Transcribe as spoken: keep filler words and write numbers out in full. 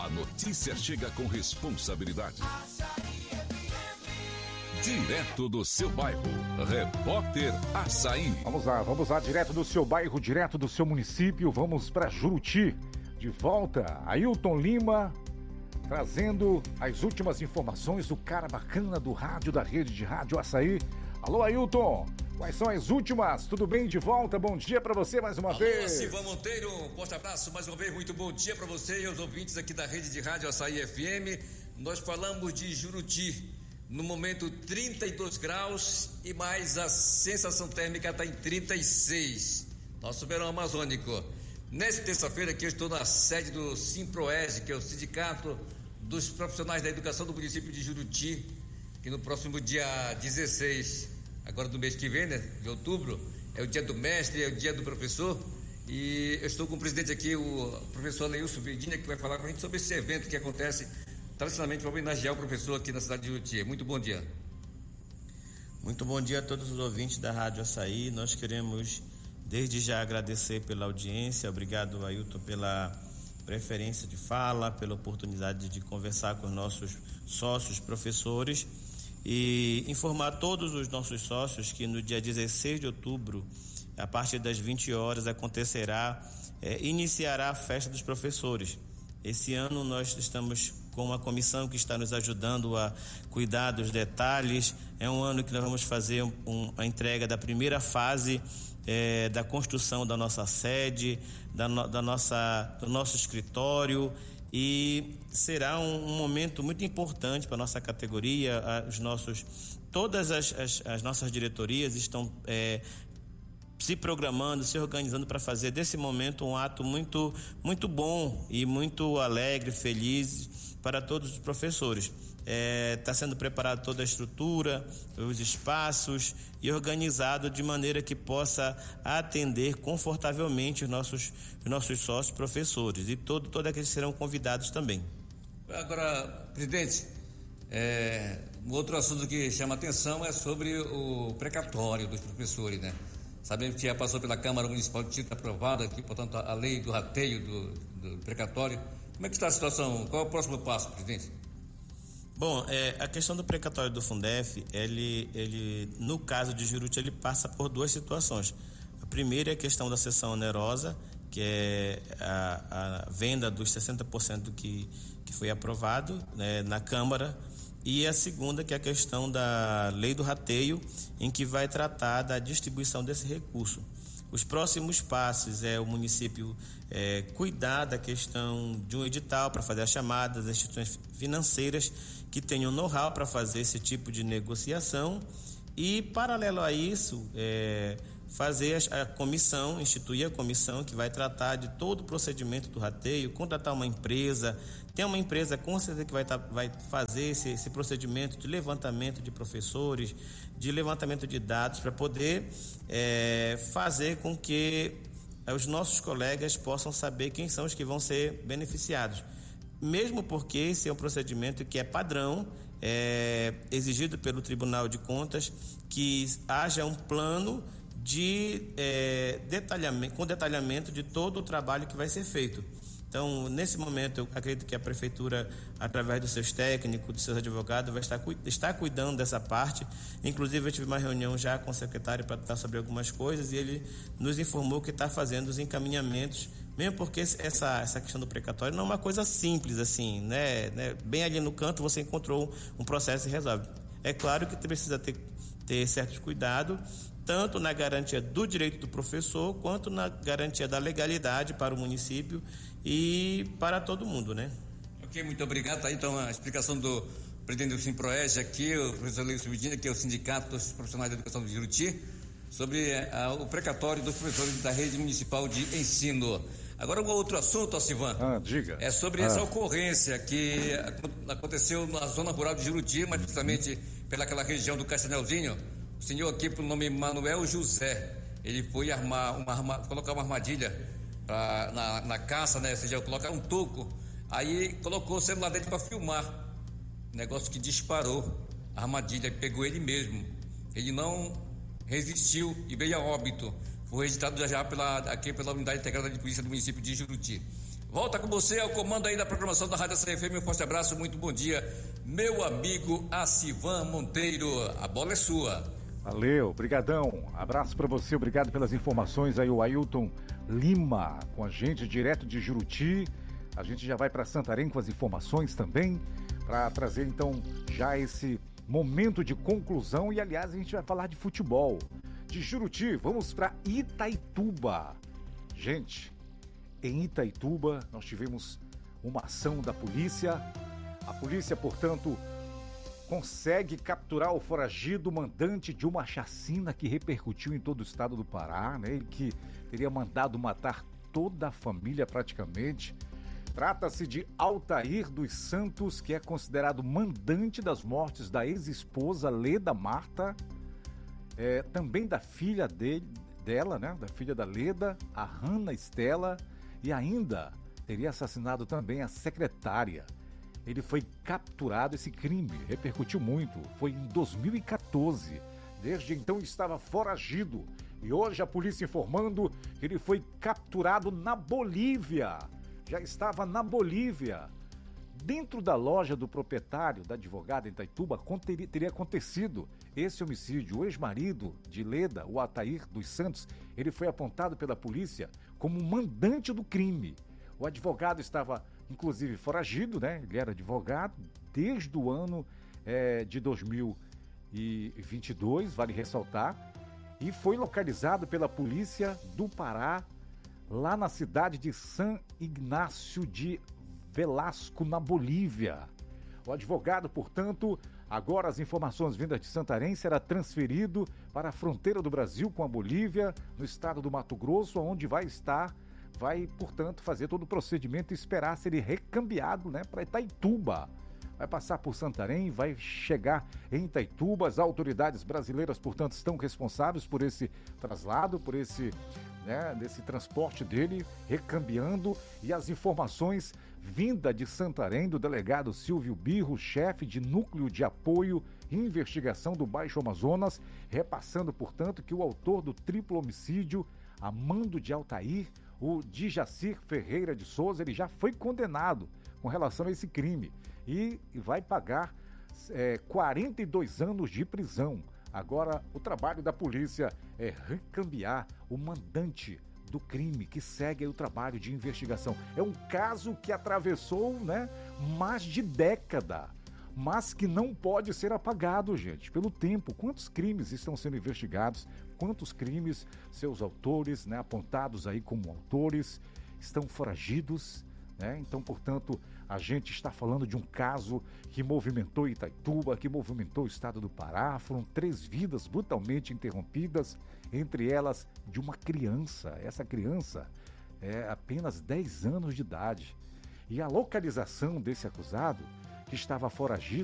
A notícia chega com responsabilidade. Direto do seu bairro, Repórter Assaí. Vamos lá, vamos lá, direto do seu bairro, direto do seu município, vamos para Juruti. De volta, Ailton Lima, trazendo as últimas informações do cara bacana do rádio, da rede de rádio Assaí. Alô, Ailton, quais são as últimas? Tudo bem? De volta, bom dia para você mais uma Alô, vez. Silvão Monteiro, um forte abraço mais uma vez, muito bom dia para você e aos ouvintes aqui da rede de rádio Assaí F M. Nós falamos de Juruti. No momento trinta e dois graus e mais a sensação térmica está em trinta e seis. Nosso verão amazônico. Nesta terça-feira aqui eu estou na sede do Simproese, que é o Sindicato dos Profissionais da Educação do município de Juruti, que no próximo dia dezesseis, agora do mês que vem, né, de outubro, é o dia do mestre, é o dia do professor, e eu estou com o presidente aqui, o professor Leilson Verdinha, que vai falar com a gente sobre esse evento que acontece tradicionalmente para homenagear o professor aqui na cidade de Juruti. Muito bom dia. Muito bom dia a todos os ouvintes da Rádio Assaí. Nós queremos desde já agradecer pela audiência. Obrigado, Ailton, pela preferência de fala, pela oportunidade de conversar com os nossos sócios professores e informar todos os nossos sócios que no dia dezesseis de outubro, a partir das vinte horas, acontecerá, é, iniciará a festa dos professores. Esse ano nós estamos com uma comissão que está nos ajudando a cuidar dos detalhes. É um ano que nós vamos fazer um, a entrega da primeira fase é, da construção da nossa sede, da, no, da nossa, do nosso escritório, e será um, um momento muito importante para a nossa categoria. A, os nossos, todas as, as, as nossas diretorias estão é, se programando, se organizando para fazer desse momento um ato muito, muito bom e muito alegre, feliz para todos os professores. Está é, sendo preparada toda a estrutura, os espaços e organizado de maneira que possa atender confortavelmente os nossos, os nossos sócios professores e todo, todos aqueles que serão convidados também. Agora, presidente, é, um outro assunto que chama atenção é sobre o precatório dos professores, né? Sabemos que já passou pela Câmara Municipal de Tito, aprovada aqui, portanto, a lei do rateio do, do precatório. Como é que está a situação? Qual é o próximo passo, presidente? Bom, é, a questão do precatório do Fundef, ele, ele, no caso de Juruti, ele passa por duas situações. A primeira é a questão da cessão onerosa, que é a, a venda dos sessenta por cento que, que foi aprovado, né, na Câmara. E a segunda, que é a questão da lei do rateio, em que vai tratar da distribuição desse recurso. Os próximos passos é o município é, cuidar da questão de um edital para fazer as chamadas das instituições financeiras que tenham know-how para fazer esse tipo de negociação e, paralelo a isso, é, fazer a comissão, instituir a comissão que vai tratar de todo o procedimento do rateio, contratar uma empresa. Tem uma empresa com certeza que vai, tá, vai fazer esse, esse procedimento de levantamento de professores, de levantamento de dados, para poder é, fazer com que os nossos colegas possam saber quem são os que vão ser beneficiados. Mesmo porque esse é um procedimento que é padrão, é exigido pelo Tribunal de Contas, que haja um plano de é, detalhamento, com detalhamento de todo o trabalho que vai ser feito. Então, nesse momento, eu acredito que a Prefeitura, através dos seus técnicos, dos seus advogados, vai estar, estar cuidando dessa parte. Inclusive, eu tive uma reunião já com o secretário para tratar sobre algumas coisas e ele nos informou que está fazendo os encaminhamentos, mesmo porque essa, essa questão do precatório não é uma coisa simples, assim, né? né? Bem ali no canto você encontrou um processo e resolve. É claro que precisa ter, ter certos cuidados, tanto na garantia do direito do professor, quanto na garantia da legalidade para o município e para todo mundo, né? Ok, muito obrigado. Tá, então, a explicação do presidente do Simproege aqui, o professor Leilson Medina, que é o Sindicato dos Profissionais da Educação de Juruti, sobre a, o precatório dos professores da rede municipal de ensino. Agora, um outro assunto, Silvan. Ah, diga. É sobre ah. essa ocorrência que aconteceu na zona rural de Juruti, mas justamente pelaquela região do Castanelzinho. O senhor aqui, por nome Manuel José, ele foi armar uma arma, colocar uma armadilha pra, na, na caça, né? Ou seja, colocar um toco. Aí colocou o celular dele para filmar. Negócio que disparou a armadilha, pegou ele mesmo. Ele não resistiu e veio a óbito. Foi registrado já, já pela, aqui pela Unidade Integrada de Polícia do município de Juruti. Volta com você ao comando aí da programação da Rádio Açaí F M. Um forte abraço, muito bom dia, meu amigo Acivan Monteiro. A bola é sua. Valeu, brigadão. Abraço para você, obrigado pelas informações aí, o Ailton Lima com a gente, direto de Juruti. A gente já vai para Santarém com as informações também, para trazer então já esse momento de conclusão. E aliás, a gente vai falar de futebol. De Juruti, vamos para Itaituba. Gente, em Itaituba nós tivemos uma ação da polícia. A polícia, portanto, consegue capturar o foragido mandante de uma chacina que repercutiu em todo o estado do Pará, né? Ele que teria mandado matar toda a família praticamente. Trata-se de Altair dos Santos, que é considerado mandante das mortes da ex-esposa Leda Marta, é, também da filha dele, dela, né? Da filha da Leda, a Hanna Estela, e ainda teria assassinado também a secretária. Ele foi capturado, esse crime repercutiu muito, foi em dois mil e quatorze. Desde então estava foragido e hoje a polícia informando que ele foi capturado na Bolívia. Já estava na Bolívia. Dentro da loja do proprietário, da advogada em Itaituba, teria, teria acontecido esse homicídio. O ex-marido de Leda, o Altair dos Santos, ele foi apontado pela polícia como mandante do crime. O advogado estava, inclusive, foragido, né? Ele era advogado desde o ano é, de dois mil e vinte e dois, vale ressaltar, e foi localizado pela polícia do Pará, lá na cidade de San Ignacio de Velasco, na Bolívia. O advogado, portanto, agora as informações vindas de Santarém, será transferido para a fronteira do Brasil com a Bolívia, no estado do Mato Grosso, onde vai estar, vai, portanto, fazer todo o procedimento e esperar ser recambiado, né, para Itaituba. Vai passar por Santarém, vai chegar em Itaituba. As autoridades brasileiras, portanto, estão responsáveis por esse traslado, por esse, né, desse transporte dele, recambiando, e as informações vinda de Santarém, do delegado Silvio Birro, chefe de núcleo de apoio e investigação do Baixo Amazonas, repassando, portanto, que o autor do triplo homicídio, a mando de Altair, o Djacir Ferreira de Souza, ele já foi condenado com relação a esse crime e vai pagar é, quarenta e dois anos de prisão. Agora, o trabalho da polícia é recambiar o mandante do crime, que segue aí o trabalho de investigação. É um caso que atravessou, né, mais de década, mas que não pode ser apagado, gente, pelo tempo. Quantos crimes estão sendo investigados? Quantos crimes, seus autores, né, apontados aí como autores, estão foragidos, né? Então, portanto, a gente está falando de um caso que movimentou Itaituba, que movimentou o estado do Pará. Foram três vidas brutalmente interrompidas, entre elas de uma criança. Essa criança é apenas dez anos de idade. E a localização desse acusado, que estava foragido,